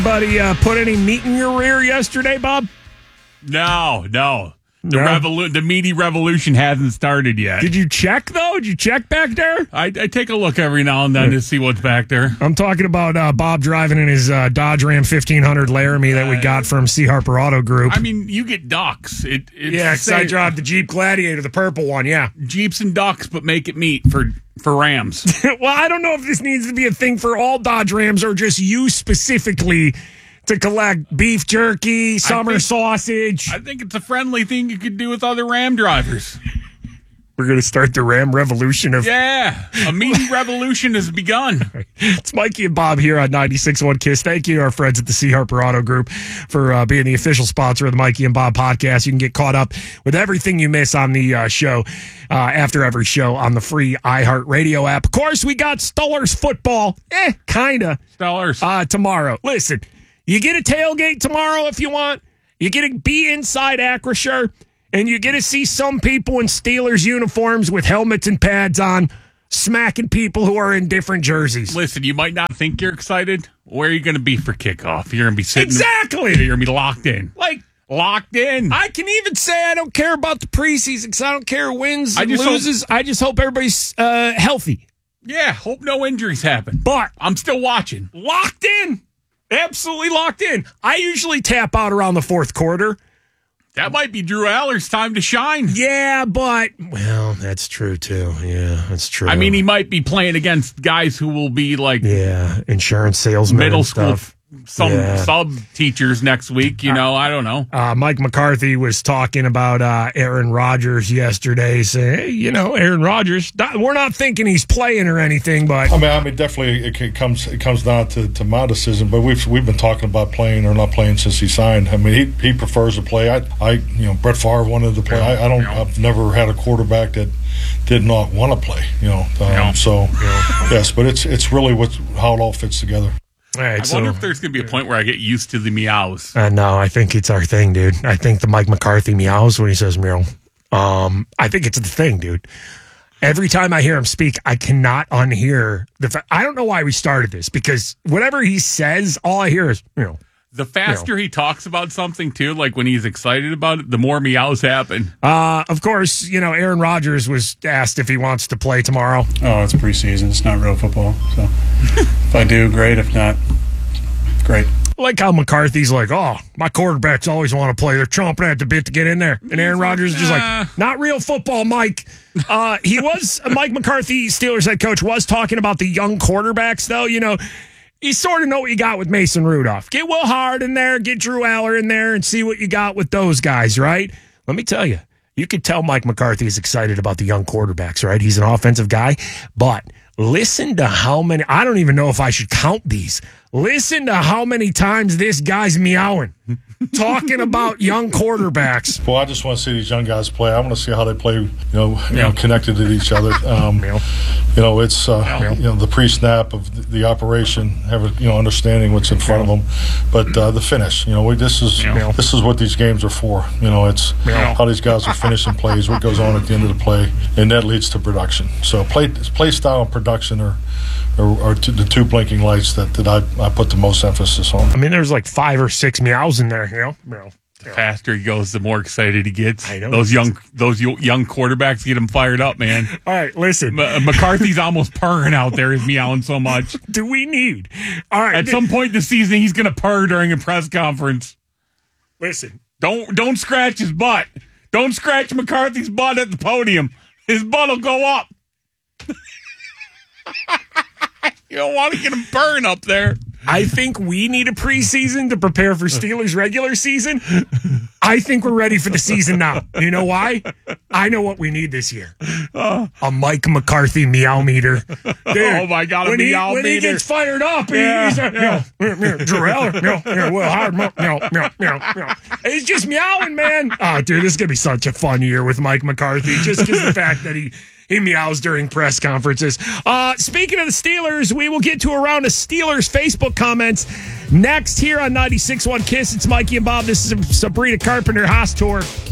Buddy, put any meat in your rear yesterday, Bob? No. The meaty revolution hasn't started yet. Did you check, though? Did you check back there? I take a look every now and then to see what's back there. I'm talking about Bob driving in his Dodge Ram 1500 Laramie that we got from C. Harper Auto Group. I mean, you get ducks. Because I drive the Jeep Gladiator, the purple one, yeah. Jeeps and ducks, but make it meat for Rams. Well, I don't know if this needs to be a thing for all Dodge Rams or just you specifically to collect beef jerky, summer sausage. I think it's a friendly thing you could do with other Ram drivers. We're going to start the Ram revolution of... Yeah, a meaty revolution has begun. It's Mikey and Bob here on 96.1 KISS. Thank you to our friends at the C. Harper Auto Group for being the official sponsor of the Mikey and Bob podcast. You can get caught up with everything you miss on the show after every show on the free iHeartRadio app. Of course, we got Steelers football. Kind of. Steelers. Tomorrow. Listen, you get a tailgate tomorrow if you want. You get to be inside Acrisure. And you get to see some people in Steelers uniforms with helmets and pads on, smacking people who are in different jerseys. Listen, you might not think you're excited. Where are you going to be for kickoff? You're going to be sitting. Exactly. You're going to be locked in. Locked in. I can even say I don't care about the preseason because I don't care who wins and loses. I just hope everybody's healthy. Yeah, hope no injuries happen. But I'm still watching. Locked in. Absolutely locked in. I usually tap out around the fourth quarter. That might be Drew Aller's time to shine. Yeah, but... Well, that's true, too. Yeah, that's true. I mean, he might be playing against guys who will be like... Yeah, insurance salesmen middle school stuff. Sub teachers next week, I don't know. Mike McCarthy was talking about Aaron Rodgers yesterday, saying, hey, Aaron Rodgers, we're not thinking he's playing or anything, but... I mean, definitely it comes down to my decision, but we've been talking about playing or not playing since he signed. I mean, he prefers to play. Brett Favre wanted to play. I've never had a quarterback that did not want to play, So, yes, but it's really how it all fits together. All right, I wonder if there's going to be a point where I get used to the meows. No, I think it's our thing, dude. I think the Mike McCarthy meows when he says meow. I think it's the thing, dude. Every time I hear him speak, I cannot unhear the fact. I don't know why we started this, because whatever he says, all I hear is, The faster he talks about something, too, like when he's excited about it, the more meows happen. Of course, Aaron Rodgers was asked if he wants to play tomorrow. Oh, it's preseason. It's not real football. So if I do, great. If not, great. I like how McCarthy's like, oh, my quarterbacks always want to play. They're chomping at the bit to get in there. And Aaron Rodgers is just like, not real football, Mike. Mike McCarthy, Steelers head coach, was talking about the young quarterbacks, though. You sort of know what you got with Mason Rudolph. Get Will Hard in there, get Drew Aller in there, and see what you got with those guys, right? Let me tell you, you could tell Mike McCarthy is excited about the young quarterbacks, right? He's an offensive guy, but listen to how many, I don't even know if I should count these. Listen to how many times this guy's meowing, talking about young quarterbacks. Well, I just want to see these young guys play. I want to see how they play, connected to each other. It's the pre-snap of the operation, understanding what's in front of them, but the finish. This is what these games are for. It's how these guys are finishing plays, what goes on at the end of the play, and that leads to production. So play style and production are the two blinking lights that I put the most emphasis on. I mean, there's like 5 or 6 meows in there, The faster he goes, the more excited he gets. I know. Those young quarterbacks get him fired up, man. All right, listen. McCarthy's almost purring out there. He's meowing so much. Do we need? All right. At some point this season, he's going to purr during a press conference. Listen. Don't scratch his butt. Don't scratch McCarthy's butt at the podium. His butt will go up. You don't want to get him purring up there. I think we need a preseason to prepare for Steelers regular season. I think we're ready for the season now. You know why? I know what we need this year. A Mike McCarthy meow meter. Dude, oh, my God, a meow meter. When he gets fired up, he's like, meow, Drew Aller, meow, Will Hard, meow. He's just meowing, man. Oh, dude, this is going to be such a fun year with Mike McCarthy, just because the fact that he meows during press conferences. Speaking of the Steelers, we will get to a round of Steelers Facebook comments next here on 96.1 KISS. It's Mikey and Bob. This is Sabrina Carpenter, Haas Tour.